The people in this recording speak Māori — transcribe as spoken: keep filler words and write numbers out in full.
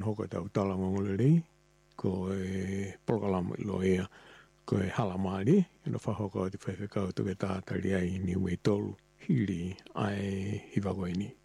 Hoko tau tala ngongolere, ko e programa loea, ko e halamari, ino whahoko o te whewhekau tuke tātari ai ni ue tolu, hiri ai hiwagoini.